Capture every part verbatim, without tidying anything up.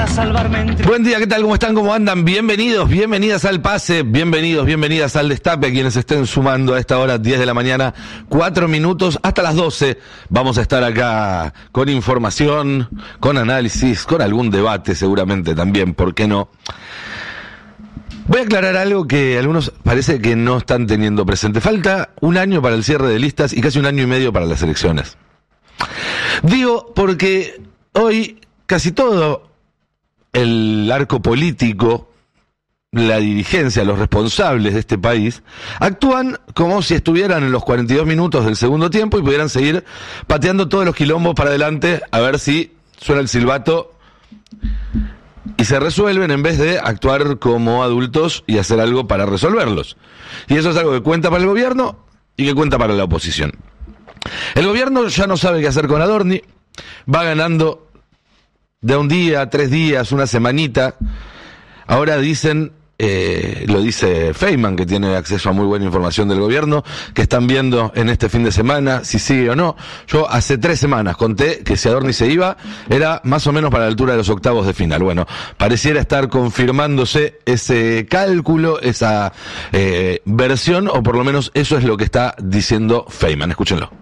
salvarme entre... Buen día, ¿qué tal? ¿Cómo están? ¿Cómo andan? Bienvenidos, bienvenidas al Pase, bienvenidos, bienvenidas al Destape, quienes estén sumando a esta hora, diez de la mañana, cuatro minutos, hasta las doce. Vamos a estar acá con información, con análisis, con algún debate seguramente también, ¿por qué no? Voy a aclarar algo que algunos parece que no están teniendo presente. Falta un año para el cierre de listas y casi un año y medio para las elecciones. Digo porque hoy casi todo el arco político, la dirigencia, los responsables de este país, actúan como si estuvieran en los cuarenta y dos minutos del segundo tiempo y pudieran seguir pateando todos los quilombos para adelante a ver si suena el silbato y se resuelven en vez de actuar como adultos y hacer algo para resolverlos. Y eso es algo que cuenta para el gobierno y que cuenta para la oposición. El gobierno ya no sabe qué hacer con Adorni, va ganando de un día, tres días, una semanita. Ahora dicen, eh, lo dice Feynman, que tiene acceso a muy buena información del gobierno, que están viendo en este fin de semana si sigue o no. Yo hace tres semanas conté que si Adorni se iba, era más o menos para la altura de los octavos de final. Bueno, pareciera estar confirmándose ese cálculo, esa eh, versión, o por lo menos eso es lo que está diciendo Feynman. Escúchenlo.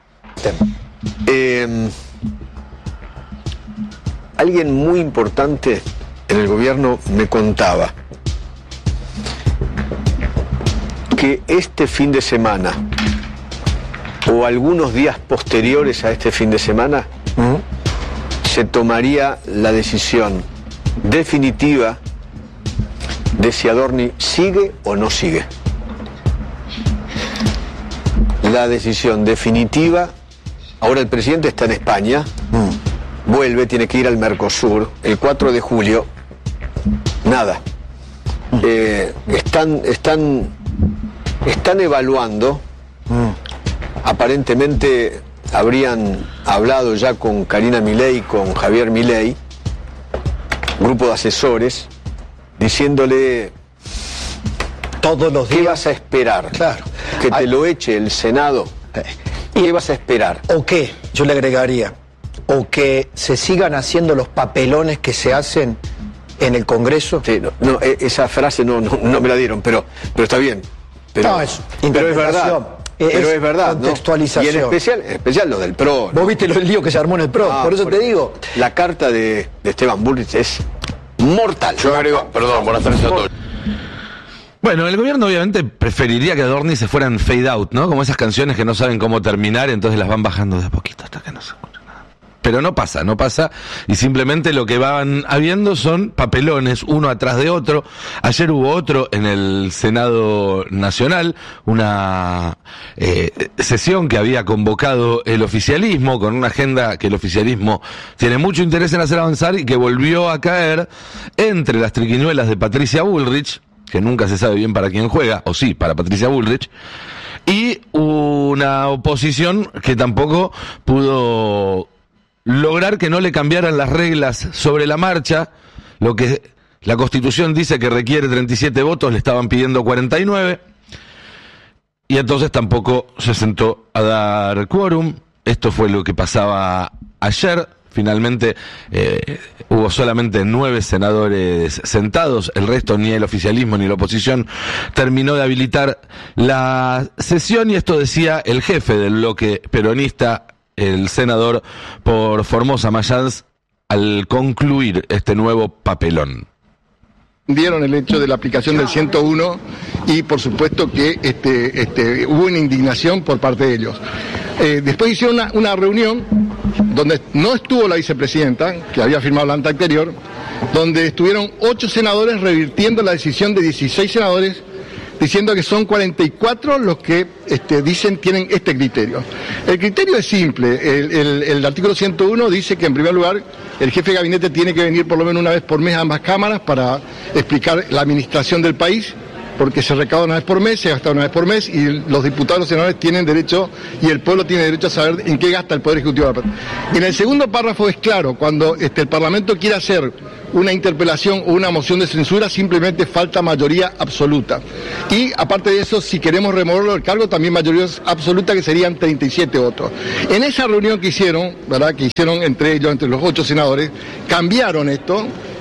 Eh, alguien muy importante en el gobierno me contaba que este fin de semana o algunos días posteriores a este fin de semana ¿Mm? se tomaría la decisión definitiva de si Adorni sigue o no sigue. La decisión definitiva. Ahora el presidente está en España, mm. vuelve, tiene que ir al Mercosur, el cuatro de julio, nada. Mm. Eh, están, están, están evaluando, mm. aparentemente habrían hablado ya con Karina Milei, con Javier Milei, grupo de asesores, diciéndole, todos los días, ¿qué vas a esperar? Claro. Que te Ay. lo eche el Senado. ¿Qué vas a esperar? O que, yo le agregaría, o que se sigan haciendo los papelones que se hacen en el Congreso. Sí, no, no, esa frase no, no, no me la dieron, pero, pero está bien. Pero, no, es pero es verdad. Es, pero es verdad, contextualización. ¿no? Y en especial, en especial lo del P R O. ¿no? Vos viste el lío que se armó en el P R O, ah, por eso te digo. La carta de, de Esteban Bullrich es mortal. Yo agrego, perdón, buenas tardes a todos. Bueno, el gobierno obviamente preferiría que Adorni se fuera en fade out, ¿no? Como esas canciones que no saben cómo terminar, entonces las van bajando de a poquito hasta que no se escucha nada. Pero no pasa, no pasa, y simplemente lo que van habiendo son papelones, uno atrás de otro. Ayer hubo otro en el Senado Nacional, una eh, sesión que había convocado el oficialismo, con una agenda que el oficialismo tiene mucho interés en hacer avanzar y que volvió a caer entre las triquiñuelas de Patricia Bullrich, que nunca se sabe bien para quién juega, o sí, para Patricia Bullrich, y una oposición que tampoco pudo lograr que no le cambiaran las reglas sobre la marcha. Lo que la Constitución dice que requiere treinta y siete votos, le estaban pidiendo cuarenta y nueve, y entonces tampoco se sentó a dar quórum. Esto fue lo que pasaba ayer. Finalmente eh, hubo solamente nueve senadores sentados, el resto ni el oficialismo ni la oposición terminó de habilitar la sesión, y esto decía el jefe del bloque peronista, el senador por Formosa Mayans, al concluir este nuevo papelón. Dieron el hecho de la aplicación del ciento uno y por supuesto que este, este, hubo una indignación por parte de ellos. Eh, después hicieron una, una reunión donde no estuvo la vicepresidenta, que había firmado la anta anterior, donde estuvieron ocho senadores revirtiendo la decisión de dieciséis senadores, diciendo que son cuarenta y cuatro los que este, dicen tienen este criterio. El criterio es simple. El, el, el artículo ciento uno dice que en primer lugar el jefe de gabinete tiene que venir por lo menos una vez por mes a ambas cámaras para explicar la administración del país, porque se recauda una vez por mes, se gasta una vez por mes, y los diputados y los senadores tienen derecho, y el pueblo tiene derecho a saber en qué gasta el Poder Ejecutivo. En el segundo párrafo es claro, cuando este, el Parlamento quiere hacer una interpelación o una moción de censura, simplemente falta mayoría absoluta. Y aparte de eso, si queremos removerlo del cargo, también mayoría absoluta, que serían treinta y siete votos. En esa reunión que hicieron, ¿verdad?, que hicieron entre ellos, entre los ocho senadores, cambiaron esto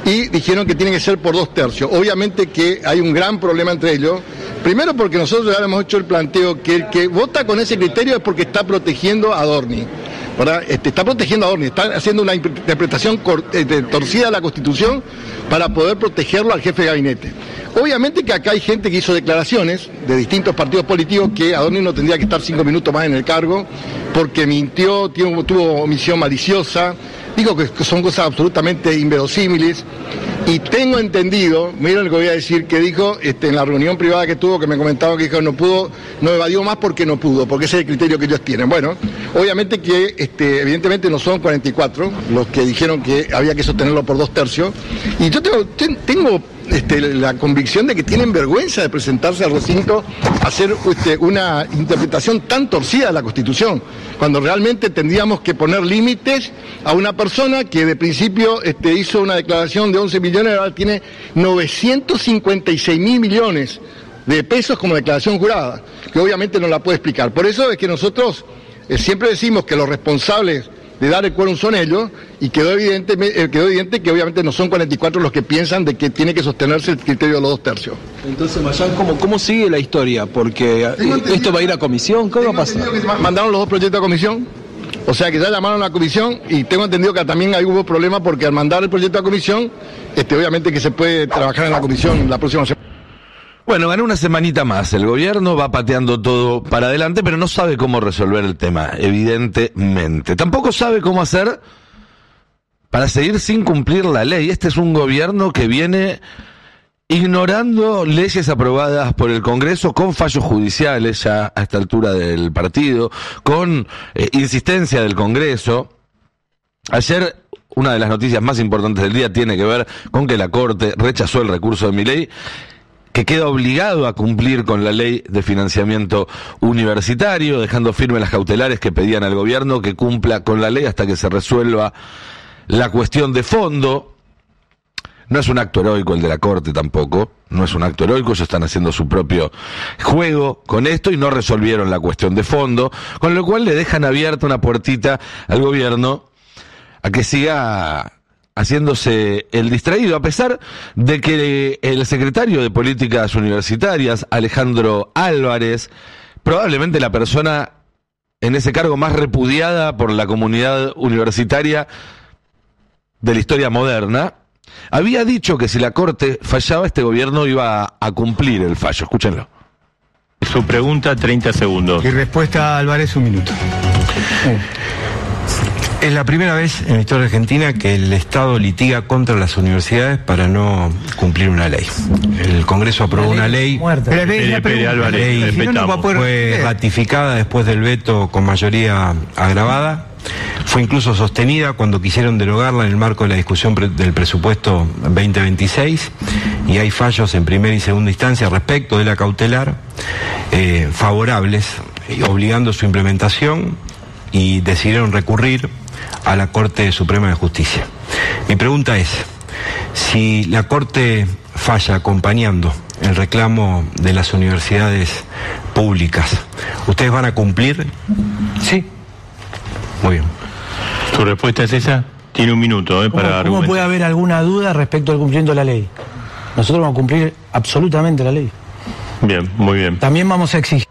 y dijeron que tiene que ser por dos tercios. Obviamente que hay un gran problema entre ellos. Primero porque nosotros ya hemos hecho el planteo que el que vota con ese criterio es porque está protegiendo a Dorni, ¿verdad? Este, está protegiendo a Dorni, está haciendo una interpretación cor, este, torcida de la Constitución para poder protegerlo al jefe de gabinete. Obviamente que acá hay gente que hizo declaraciones de distintos partidos políticos que Adorni no tendría que estar cinco minutos más en el cargo porque mintió, tuvo, tuvo omisión maliciosa, digo que son cosas absolutamente inverosímiles. Y tengo entendido, miren lo que voy a decir, que dijo este, en la reunión privada que tuvo, que me comentaba que dijo no pudo, no evadió más porque no pudo, porque ese es el criterio que ellos tienen. Bueno, obviamente que este, evidentemente no son cuarenta y cuatro los que dijeron que había que sostenerlo por dos tercios. Y yo tengo, tengo este, la convicción de que tienen vergüenza de presentarse al recinto a hacer este, una interpretación tan torcida de la Constitución, cuando realmente tendríamos que poner límites a una persona que de principio este, hizo una declaración de once millones, ahora tiene novecientos cincuenta y seis mil millones de pesos como declaración jurada, que obviamente no la puede explicar. Por eso es que nosotros eh, siempre decimos que los responsables de dar el quórum son ellos, y quedó evidente, eh, quedó evidente que obviamente no son cuarenta y cuatro los que piensan de que tiene que sostenerse el criterio de los dos tercios. Entonces, Mayán, ¿cómo, cómo sigue la historia? Porque eh, esto va a ir a comisión, ¿qué va a pasar? Mandaron los dos proyectos a comisión, o sea que ya llamaron a la comisión, y tengo entendido que también ahí hubo problemas porque al mandar el proyecto a comisión, este, obviamente que se puede trabajar en la comisión la próxima semana. Bueno, ganó una semanita más. El gobierno va pateando todo para adelante, pero no sabe cómo resolver el tema, evidentemente. Tampoco sabe cómo hacer para seguir sin cumplir la ley. Este es un gobierno que viene ignorando leyes aprobadas por el Congreso con fallos judiciales ya a esta altura del partido, con eh, insistencia del Congreso. Ayer, una de las noticias más importantes del día tiene que ver con que la Corte rechazó el recurso de Milei, que queda obligado a cumplir con la ley de financiamiento universitario, dejando firmes las cautelares que pedían al gobierno que cumpla con la ley hasta que se resuelva la cuestión de fondo. No es un acto heroico el de la Corte tampoco, no es un acto heroico, ellos están haciendo su propio juego con esto y no resolvieron la cuestión de fondo, con lo cual le dejan abierta una puertita al gobierno a que siga haciéndose el distraído, a pesar de que el secretario de Políticas Universitarias, Alejandro Álvarez, probablemente la persona en ese cargo más repudiada por la comunidad universitaria de la historia moderna, había dicho que si la Corte fallaba, este gobierno iba a, a cumplir el fallo. Escúchenlo. Su pregunta, treinta segundos. Y respuesta, Álvarez, un minuto. Es la primera vez en la historia argentina que el Estado litiga contra las universidades para no cumplir una ley. El Congreso aprobó una ley, Pero P D P de Álvarez, ley si no, no va a poder... fue ratificada después del veto con mayoría agravada. Fue incluso sostenida cuando quisieron derogarla en el marco de la discusión pre del presupuesto veinte veintiséis, y hay fallos en primera y segunda instancia respecto de la cautelar eh, favorables, eh, obligando su implementación, y decidieron recurrir a la Corte Suprema de Justicia. Mi pregunta es, si la Corte falla acompañando el reclamo de las universidades públicas, ¿ustedes van a cumplir? Sí. Muy bien. ¿Su respuesta es esa? Tiene un minuto eh, para ¿Cómo, argumentar. ¿Cómo puede haber alguna duda respecto al cumplimiento de la ley? Nosotros vamos a cumplir absolutamente la ley. Bien, muy bien. También vamos a exigir.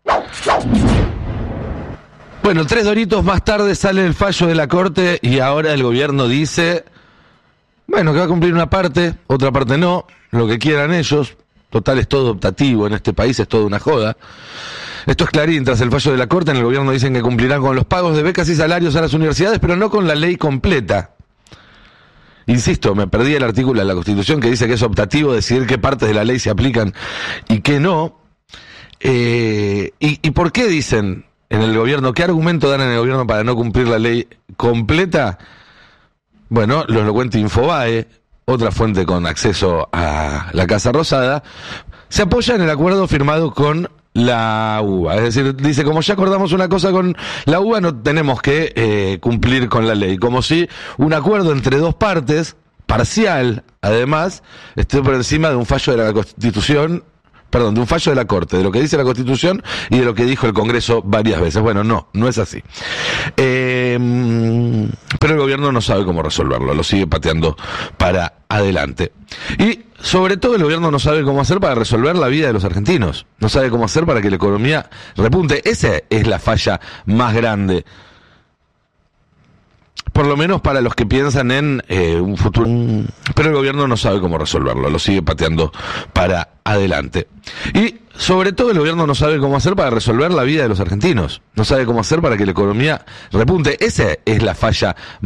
Bueno, tres doritos más tarde sale el fallo de la Corte y ahora el gobierno dice, bueno, que va a cumplir una parte, otra parte no, lo que quieran ellos. Total, es todo optativo en este país, es toda una joda. Esto es Clarín, tras el fallo de la Corte, en el gobierno dicen que cumplirán con los pagos de becas y salarios a las universidades, pero no con la ley completa. Insisto, me perdí el artículo de la Constitución que dice que es optativo decidir qué partes de la ley se aplican y qué no. Eh, y, ¿Y por qué dicen en el gobierno, qué argumento dan en el gobierno para no cumplir la ley completa? Bueno, lo, lo cuenta Infobae, otra fuente con acceso a la Casa Rosada, se apoya en el acuerdo firmado con la U B A. Es decir, dice, como ya acordamos una cosa con la U B A, no tenemos que eh, cumplir con la ley. Como si un acuerdo entre dos partes, parcial, además, esté por encima de un fallo de la Constitución Perdón, de un fallo de la Corte, de lo que dice la Constitución y de lo que dijo el Congreso varias veces. Bueno, no, no es así. Eh, pero el gobierno no sabe cómo resolverlo, lo sigue pateando para adelante. Y sobre todo el gobierno no sabe cómo hacer para resolver la vida de los argentinos. No sabe cómo hacer para que la economía repunte. Esa es la falla más grande. Por lo menos para los que piensan en eh, un futuro. Pero el gobierno no sabe cómo resolverlo, lo sigue pateando para adelante. Y sobre todo el gobierno no sabe cómo hacer para resolver la vida de los argentinos. No sabe cómo hacer para que la economía repunte. Esa es la falla